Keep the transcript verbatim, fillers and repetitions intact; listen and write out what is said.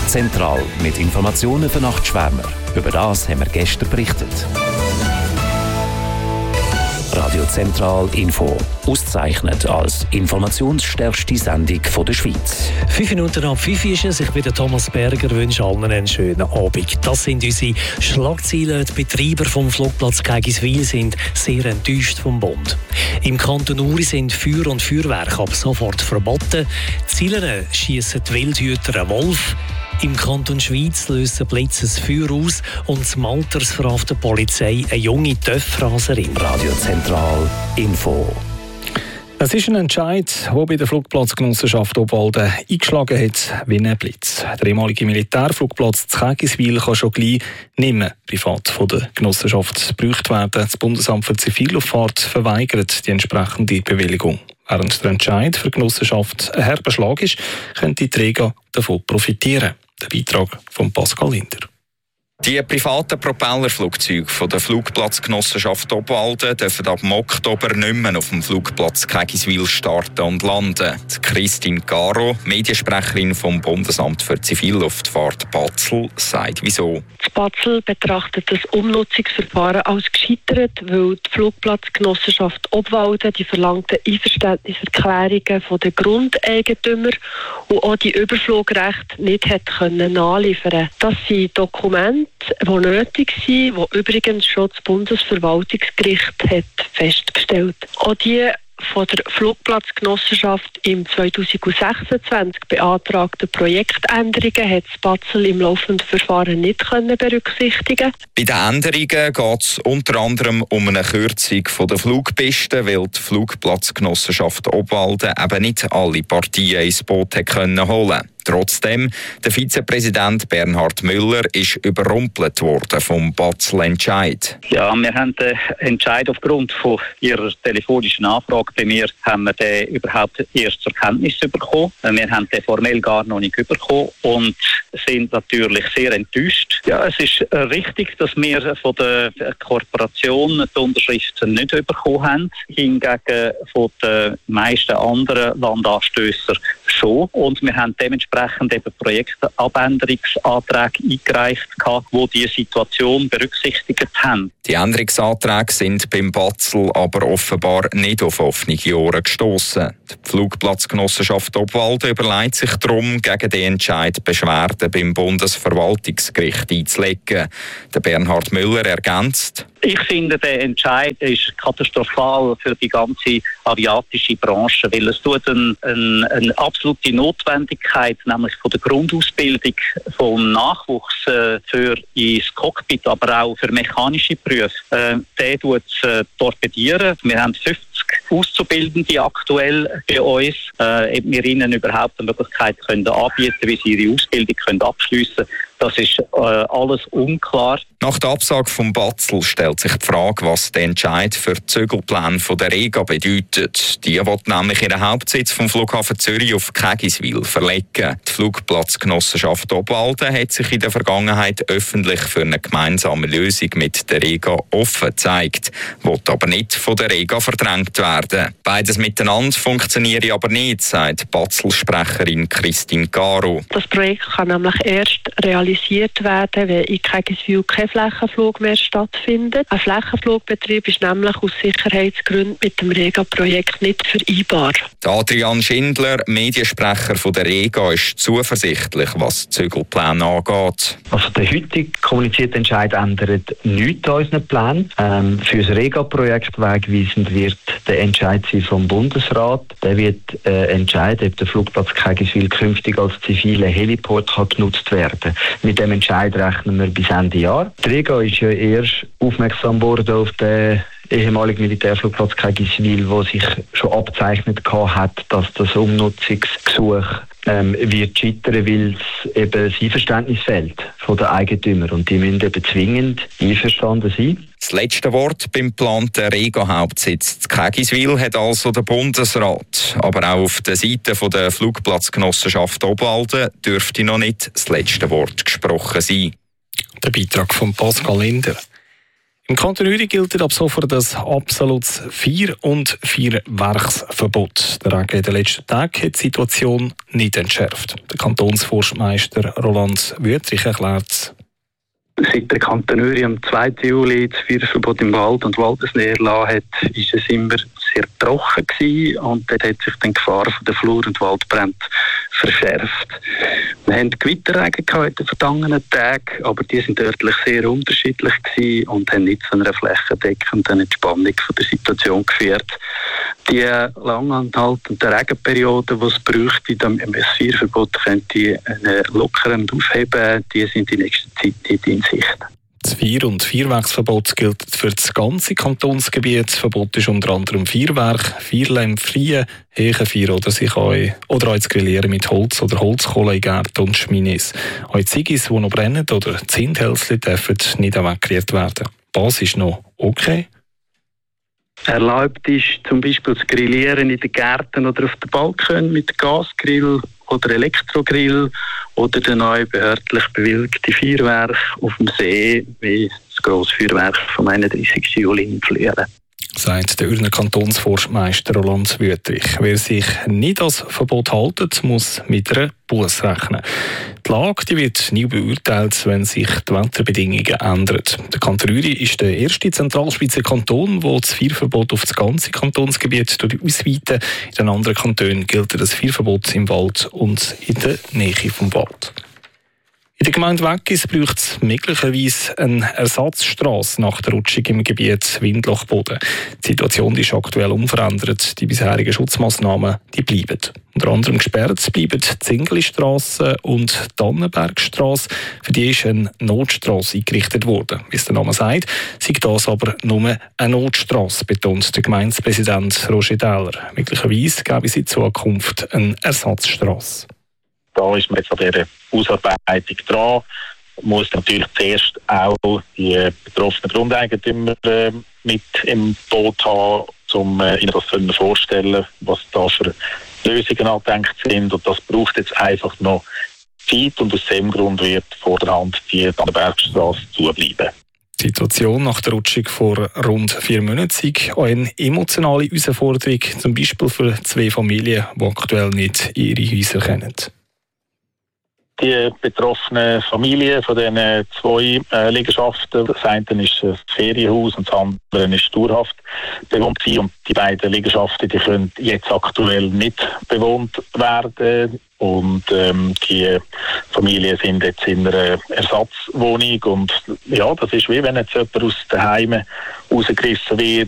Zentral mit Informationen für Nachtschwärmer. Über das haben wir gestern berichtet. Radio Zentral Info. Ausgezeichnet als informationsstärkste Sendung von der Schweiz. Fünf Minuten ab fünf ist es. Ich bin der Thomas Berger, wünsche allen einen schönen Abend. Das sind unsere Schlagzeilen. Die Betreiber vom Flugplatz Gägiswil sind sehr enttäuscht vom Bund. Im Kanton Uri sind Feuer und Feuerwerk ab sofort verboten. Zielern schiessen die Wildhüter einen Wolf. Im Kanton Schweiz lösen Blitze das Feuer aus und zum Alters verhaftet die Polizei eine junge Töpfraserin. Radio Zentral Info. Es ist ein Entscheid, der bei der Flugplatzgenossenschaft Obwalden eingeschlagen hat wie ein Blitz. Der ehemalige Militärflugplatz zu Gägiswil kann schon gleich nicht mehr privat von der Genossenschaft gebraucht werden. Das Bundesamt für Zivilluftfahrt verweigert die entsprechende Bewilligung. Während der Entscheid für die Genossenschaft ein herber Schlag ist, könnte die Rega davon profitieren. Der Beitrag von Pascal Linder. Die privaten Propellerflugzeuge von der Flugplatzgenossenschaft Obwalden dürfen ab Oktober nicht mehr auf dem Flugplatz Gägiswil starten und landen. Die Christine Caro, Mediensprecherin vom Bundesamt für Zivilluftfahrt Batzel, sagt wieso. Das Batzel betrachtet das Umnutzungsverfahren als gescheitert, weil die Flugplatzgenossenschaft Obwalden die verlangten Einverständniserklärungen von den Grundeigentümern und auch die Überflugrechte nicht hat können nachliefern. Das sind Dokumente, die nötig sind, die übrigens schon das Bundesverwaltungsgericht hat festgestellt. Auch die von der Flugplatzgenossenschaft im zweitausendsechsundzwanzig beantragten Projektänderungen hat das Batzel im laufenden Verfahren nicht können berücksichtigen. Bei den Änderungen geht es unter anderem um eine Kürzung der Flugpisten, weil die Flugplatzgenossenschaft Obwalden eben nicht alle Partien ins Boot holen konnte. Trotzdem, der Vizepräsident Bernhard Müller ist überrumpelt worden vom Batzel-Entscheid. Ja, wir haben den Entscheid aufgrund von Ihrer telefonischen Anfrage bei mir haben wir den überhaupt erst zur Kenntnis bekommen. Wir haben den formell gar noch nicht bekommen und sind natürlich sehr enttäuscht. Ja, es ist richtig, dass wir von der Kooperation die Unterschriften nicht bekommen haben. Hingegen von den meisten anderen Landanstößern schon. Und wir haben dementsprechend eben Projektabänderungsanträge eingereicht, die diese Situation berücksichtigt haben. Die Änderungsanträge sind beim Batzel aber offenbar nicht auf offene Ohren gestossen. Die Flugplatzgenossenschaft Obwalden überlegt sich darum, gegen den Entscheid Beschwerden beim Bundesverwaltungsgericht einzulegen. Der Bernhard Müller ergänzt: Ich finde, der Entscheid ist katastrophal für die ganze aviatische Branche, weil es tut eine, eine, eine absolute Notwendigkeit, nämlich von der Grundausbildung vom Nachwuchs äh, für ins Cockpit, aber auch für mechanische Berufe, äh, der tut äh, torpedieren. Wir haben fünfzig Auszubildende aktuell bei uns, äh, ob wir ihnen überhaupt eine Möglichkeit können anbieten, wie sie ihre Ausbildung können abschliessen können. Das ist äh, alles unklar. Nach der Absage vom Batzel stellt sich die Frage, was der Entscheid für die Zügelpläne von der Rega bedeutet. Die will nämlich ihren Hauptsitz vom Flughafen Zürich auf Gägiswil verlegen. Die Flugplatzgenossenschaft Obwalden hat sich in der Vergangenheit öffentlich für eine gemeinsame Lösung mit der Rega offen gezeigt, will aber nicht von der Rega verdrängt werden. Beides miteinander funktioniere aber nicht, sagt Batzel-Sprecherin Christine Caro. Das Projekt kann nämlich erst realisiert werden, wenn in Gägiswil kein Flächenflug mehr stattfindet. Ein Flächenflugbetrieb ist nämlich aus Sicherheitsgründen mit dem Rega-Projekt nicht vereinbar. Adrian Schindler, Mediensprecher von der Rega, ist zuversichtlich, was Zügelpläne angeht. Also der heutige kommunizierte Entscheid ändert nichts an unseren Plänen. Ähm, für das Rega-Projekt wegweisend wird der Entscheid sein vom Bundesrat. Der wird äh, entscheiden, ob der Flugplatz Gägiswil künftig als zivile Heliport kann genutzt werden. Mit dem Entscheid rechnen wir bis Ende Jahr. Die Rega ist ja erst aufmerksam worden auf den ehemaligen Militärflugplatz Gägiswil, wo sich schon abzeichnet hat, dass das Umnutzungsgesuch ähm, wird scheitern, weil es eben das Einverständnis fehlt von den Eigentümern und die müssen eben zwingend einverstanden sein. Das letzte Wort beim geplanten Rega-Hauptsitz zu Gägiswil hat also der Bundesrat. Aber auch auf der Seite der Flugplatzgenossenschaft Obwalden dürfte noch nicht das letzte Wort gesprochen sein. Der Beitrag von Pascal Linder. Im Kanton Uri gilt ab sofort das absolutes Feuer- und Feuerwerksverbot. Der Regen in den letzten Tagen hat die Situation nicht entschärft. Der Kantonsforstmeister Roland Wüthrich erklärt: Seit der Kanton Uri am zweiten Juli das Feuerverbot im Wald und Waldesnähe erlassen hat, ist es immer sehr trocken gewesen und dort hat sich die Gefahr von der Flur- und Waldbrände verschärft. Wir hatten Gewitterregen in den vergangenen Tagen, aber die sind örtlich sehr unterschiedlich gewesen und haben nicht zu einer flächendeckenden Entspannung von der Situation geführt. Die langanhaltenden Regenperioden, die es bräuchte, damit man das Feuerverbot könnte lockern und aufheben, die sind in nächster Zeit nicht in Sicht. Das Feuer- und Feuerwerksverbot gilt für das ganze Kantonsgebiet. Das Verbot ist unter anderem Feuerwerk, Feuerlein, Freien, Heechenfeuer oder sich auch, oder auch das Grillieren mit Holz oder Holzkohle in Gärten und Schminis. Auch die Ziggis, die noch brennen, oder die Zündhölzchen dürfen nicht evakuiert werden. Was ist noch okay? Erlaubt ist zum Beispiel das Grillieren in den Gärten oder auf den Balkon mit Gasgrill oder Elektrogrill oder der neu behördlich bewilligte Feuerwerk auf dem See, wie das Grossfeuerwerk vom einunddreißigsten Juli in Flüelen. Sagt der Urner Kantonsforstmeister Roland Wüthrich. Wer sich nicht als Verbot hält, muss mit einer Busse rechnen. Die Lage die wird nie beurteilt, wenn sich die Wetterbedingungen ändern. Der Kanton Uri ist der erste Zentralschweizer Kanton, der das Feuerverbot auf das ganze Kantonsgebiet ausweiten. In den anderen Kantonen gilt das Feuerverbot im Wald und in der Nähe vom Wald. In der Gemeinde Weggis braucht es möglicherweise eine Ersatzstrasse nach der Rutschung im Gebiet Windlochboden. Die Situation ist aktuell unverändert. Die bisherigen Schutzmaßnahmen die bleiben. Unter anderem gesperrt bleiben die Zingli-Strasse und die Dannenbergstrasse. Für die ist eine Notstrasse eingerichtet worden. Wie es der Name sagt, sei das aber nur eine Notstrasse, betont der Gemeindepräsident Roger Dähler. Möglicherweise gäbe es in Zukunft eine Ersatzstrasse. Da ist man jetzt an dieser Ausarbeitung dran. Man muss natürlich zuerst auch die betroffenen Grundeigentümer äh, mit im Boot haben, um äh, ihnen das vorstellen, was da für Lösungen angedenkt sind. Und das braucht jetzt einfach noch Zeit und aus dem Grund wird vor der Hand die Dannenbergstrasse zubleiben. Die Situation nach der Rutschung vor rund vier Monaten sei auch eine emotionale Herausforderung, zum Beispiel für zwei Familien, die aktuell nicht ihre Häuser kennen. Die betroffenen Familien von diesen zwei äh, Liegenschaften, das eine ist ein Ferienhaus und das andere ist dauerhaft bewohnt. Und die beiden Liegenschaften die können jetzt aktuell nicht bewohnt werden. Und ähm, die Familien sind jetzt in einer Ersatzwohnung. Und ja, das ist wie wenn jetzt jemand aus den Heimen rausgerissen wird